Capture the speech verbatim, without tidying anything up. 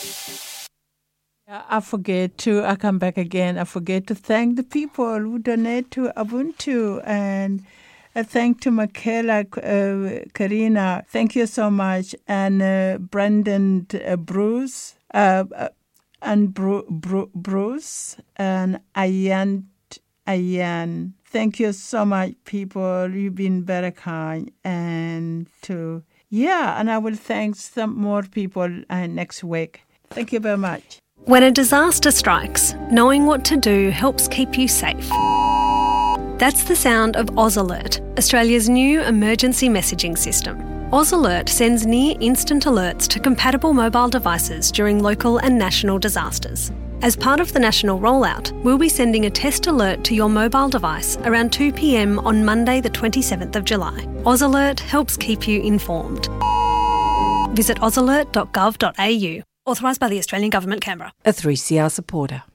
I forget to, I come back again, I forget to thank the people who donate to Ubuntu, and a thank to Michaela, uh, Karina, thank you so much, and uh, Brendan uh, Bruce, uh, uh, and Bru- Bru- Bruce, and Ayan, Ayan. Thank you so much, people. You've been very kind, and to, yeah, and I will thank some more people uh, next week. Thank you very much. When a disaster strikes, knowing what to do helps keep you safe. That's the sound of Oz Alert, Australia's new emergency messaging system. Oz Alert sends near instant alerts to compatible mobile devices during local and national disasters. As part of the national rollout, we'll be sending a test alert to your mobile device around two p m on Monday the twenty-seventh of July. Oz Alert helps keep you informed. Visit oz alert dot gov dot a u. Authorised by the Australian Government, Canberra. A three C R supporter.